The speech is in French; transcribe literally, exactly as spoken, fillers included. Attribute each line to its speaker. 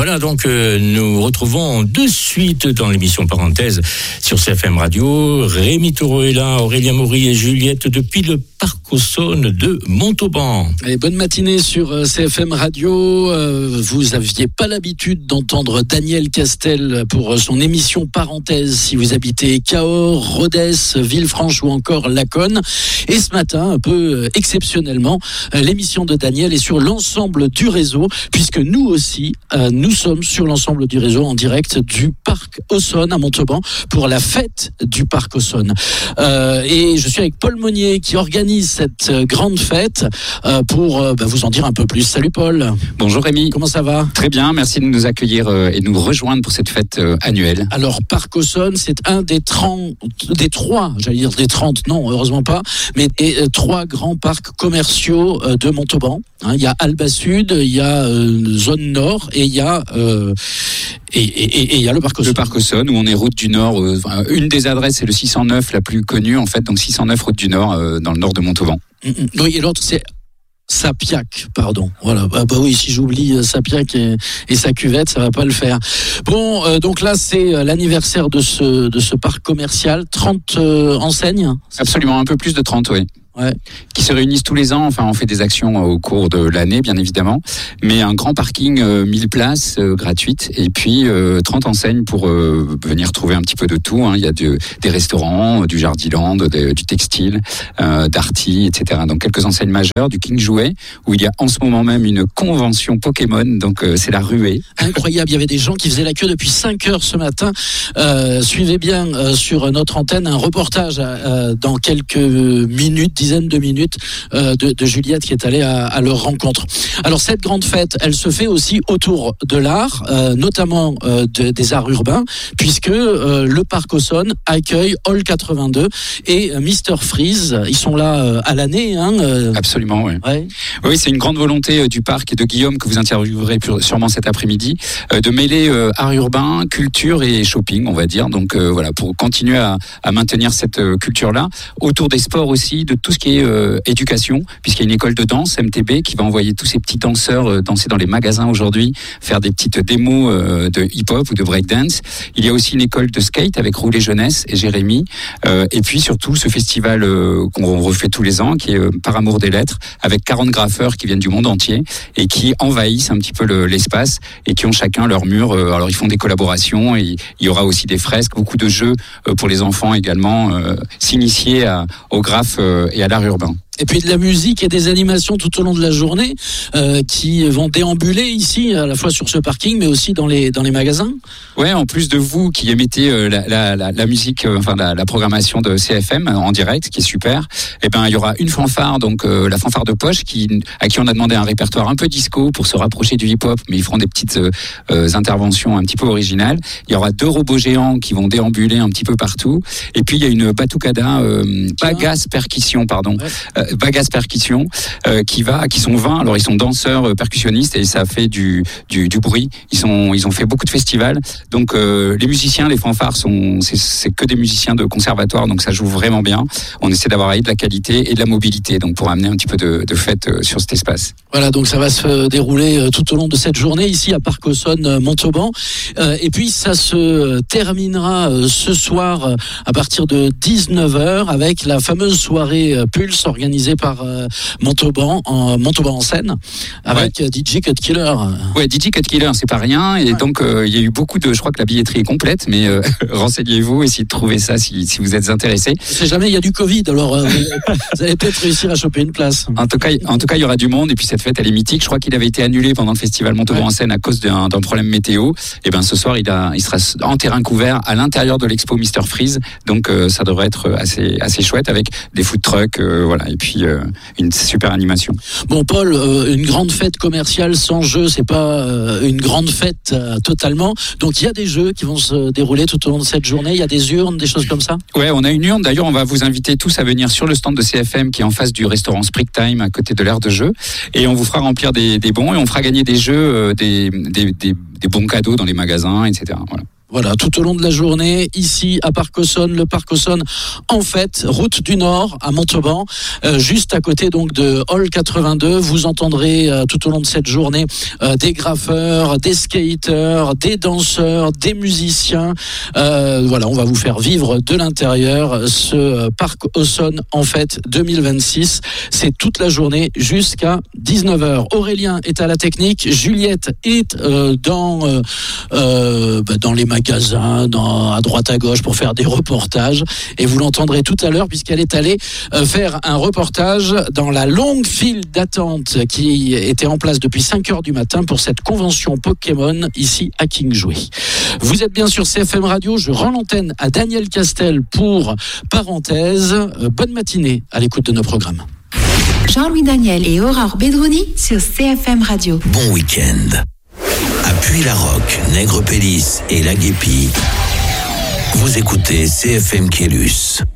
Speaker 1: Voilà, donc euh, nous retrouvons de suite dans l'émission Parenthèse sur C F M Radio. Rémi Taureau est là, Aurélien Maury et Juliette depuis le Parc aux Saunes de Montauban.
Speaker 2: Et bonne matinée sur C F M Radio. Euh, vous aviez pas l'habitude d'entendre Daniel Castel pour son émission Parenthèse si vous habitez Cahors, Rodez, Villefranche ou encore Laconne. Et ce matin, un peu exceptionnellement, l'émission de Daniel est sur l'ensemble du réseau, puisque nous aussi, euh, nous sommes sur l'ensemble du réseau en direct du Parc aux Saunes à Montauban pour la fête du Parc aux Saunes. Euh, et je suis avec Paul Monnier qui organise cette grande fête euh, pour euh, bah, vous en dire un peu plus. Salut Paul.
Speaker 3: Bonjour Rémi.
Speaker 2: Comment ça va ?
Speaker 3: Très bien, merci de nous accueillir euh, et de nous rejoindre pour cette fête euh, annuelle.
Speaker 2: Alors Parc aux Saunes, c'est un des trente, des trois, j'allais dire des trente, non, heureusement pas, mais des euh, trois grands parcs commerciaux euh, de Montauban. Hein, il y a Alba Sud, il y a euh, Zone Nord et il y a euh, et et il y a le Parc aux Saunes.
Speaker 3: Le Parc aux Saunes où on est route du Nord. Euh, une des adresses c'est le six cent neuf, la plus connue en fait, donc six cent neuf route du Nord euh, dans le nord de Montauban.
Speaker 2: Mmh, mmh. Oui, et l'autre c'est Sapiac, pardon. Voilà. Bah, bah oui, si j'oublie Sapiac et, et sa cuvette, ça va pas le faire. Bon, euh, donc là, c'est l'anniversaire de ce de ce parc commercial. trente euh, enseignes.
Speaker 3: Absolument, un peu plus de trente, oui.
Speaker 2: Ouais.
Speaker 3: Qui se réunissent tous les ans. Enfin, on fait des actions au cours de l'année, bien évidemment. Mais un grand parking, euh, mille places euh, gratuites, et puis euh, trente enseignes pour euh, venir trouver un petit peu de tout. Hein. Il y a de, des restaurants, du Jardiland, de, du textile, euh, Darty, et cetera. Donc quelques enseignes majeures, du King Jouet, où il y a en ce moment même une convention Pokémon. Donc euh, c'est la ruée.
Speaker 2: Incroyable. Il y avait des gens qui faisaient la queue depuis cinq heures ce matin. Euh, suivez bien euh, sur notre antenne un reportage euh, dans quelques minutes. Dizaine de minutes euh, de, de Juliette qui est allée à, à leur rencontre. Alors cette grande fête, elle se fait aussi autour de l'art, euh, notamment euh, de, des arts urbains, puisque euh, le Parc aux Saunes accueille Hall quatre-vingt-deux et euh, Mister Freeze. Ils sont là euh, à l'année. Hein, euh...
Speaker 3: Absolument, oui.
Speaker 2: Ouais.
Speaker 3: Oui, c'est une grande volonté euh, du parc et de Guillaume que vous interviewerez sûrement cet après-midi, euh, de mêler euh, art urbain, culture et shopping, on va dire. Donc euh, voilà, pour continuer à, à maintenir cette euh, culture-là, autour des sports aussi, de tout ce qui est euh, éducation, puisqu'il y a une école de danse, M T B, qui va envoyer tous ces petits danseurs euh, danser dans les magasins aujourd'hui, faire des petites démos euh, de hip-hop ou de breakdance. Il y a aussi une école de skate avec Roulet Jeunesse et Jérémy. Euh, et puis surtout ce festival euh, qu'on refait tous les ans, qui est euh, Par Amour des Lettres, avec quarante graffeurs qui viennent du monde entier et qui envahissent un petit peu le, l'espace et qui ont chacun leur mur. Euh, alors ils font des collaborations et il y aura aussi des fresques, beaucoup de jeux euh, pour les enfants également, euh, s'initier à, au graphe euh, et à l'art urbain.
Speaker 2: Et puis de la musique et des animations tout au long de la journée euh, qui vont déambuler ici, à la fois sur ce parking, mais aussi dans les dans les magasins.
Speaker 3: Ouais, en plus de vous qui émettez euh, la, la, la, la musique, euh, enfin la, la programmation de C F M en direct, qui est super. Et ben il y aura une fanfare, donc euh, la fanfare de poche, qui à qui on a demandé un répertoire un peu disco pour se rapprocher du hip-hop, mais ils feront des petites euh, interventions un petit peu originales. Il y aura deux robots géants qui vont déambuler un petit peu partout. Et puis il y a une batucada, euh, bagasse percussion, pardon. Ouais. Euh, Bagas Percussion euh, qui va, qui sont vingt. Alors ils sont danseurs, euh, percussionnistes et ça fait du, du du bruit. Ils sont, ils ont fait beaucoup de festivals. Donc euh, les musiciens, les fanfares sont, c'est, c'est que des musiciens de conservatoire, donc ça joue vraiment bien. On essaie d'avoir de la qualité et de la mobilité, donc pour amener un petit peu de, de fête euh, sur cet espace.
Speaker 2: Voilà, donc ça va se dérouler euh, tout au long de cette journée ici à Parc aux Saunes, euh, Montauban. Euh, et puis ça se terminera euh, ce soir euh, à partir de dix-neuf heures avec la fameuse soirée euh, Pulse organisée par euh, Montauban, en, Montauban en scène, avec ouais. D J Cut Killer.
Speaker 3: Ouais, D J Cut Killer, c'est pas rien. Et ouais. donc, il euh, y a eu beaucoup de. Je crois que la billetterie est complète, mais euh, renseignez-vous, essayez de trouver ça si, si vous êtes intéressé.
Speaker 2: Je sais jamais, il y a du Covid, alors euh, vous allez peut-être réussir à choper une place.
Speaker 3: En tout cas, en tout cas, il y aura du monde. Et puis cette fête, elle est mythique. Je crois qu'il avait été annulé pendant le festival Montauban ouais. en scène à cause d'un, d'un problème météo. Et ben, ce soir, il a, il sera en terrain couvert à l'intérieur de l'expo Mister Freeze. Donc, euh, ça devrait être assez, assez chouette avec des food trucks, euh, voilà. Et puis euh, une super animation.
Speaker 2: Bon Paul, euh, une grande fête commerciale sans jeu, c'est pas euh, une grande fête euh, totalement. Donc il y a des jeux qui vont se dérouler tout au long de cette journée. Il y a des urnes, des choses comme ça.
Speaker 3: Ouais, on a une urne. D'ailleurs, on va vous inviter tous à venir sur le stand de C F M qui est en face du restaurant Springtime à côté de l'aire de jeu, et on vous fera remplir des, des bons et on fera gagner des jeux, euh, des, des, des, des bons cadeaux dans les magasins, et cetera. Voilà.
Speaker 2: Voilà, tout au long de la journée, ici à Parc-aux-Saunes, le Parc-aux-Saunes, en fait, route du Nord à Montauban, euh, juste à côté donc de Hall quatre-vingt-deux. Vous entendrez euh, tout au long de cette journée euh, des graffeurs, des skaters, des danseurs, des musiciens. Euh, voilà, on va vous faire vivre de l'intérieur ce euh, Parc-aux-Saunes en fait deux mille vingt-six. C'est toute la journée jusqu'à dix-neuf heures. Aurélien est à la technique, Juliette est euh, dans euh, euh, bah, dans les magasins, dans, à droite à gauche pour faire des reportages. Et vous l'entendrez tout à l'heure puisqu'elle est allée euh, faire un reportage dans la longue file d'attente qui était en place depuis cinq heures du matin pour cette convention Pokémon ici à Kingsway. Vous êtes bien sur C F M Radio. Je rends l'antenne à Daniel Castel pour Parenthèse. Euh, bonne matinée à l'écoute de nos programmes.
Speaker 4: Jean-Louis Daniel et Aurore Bedrouni sur C F M Radio.
Speaker 5: Bon week-end. À Puy-la-Roque, Nègrepelisse et La Guépie, vous écoutez C F M Kélus.